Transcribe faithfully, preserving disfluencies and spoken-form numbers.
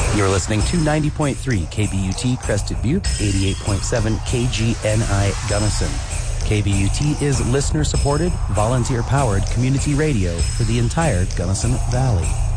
You're listening to ninety point three K B U T Crested Butte, eighty-eight point seven K G N I Gunnison. K B U T is listener-supported, volunteer-powered community radio for the entire Gunnison Valley.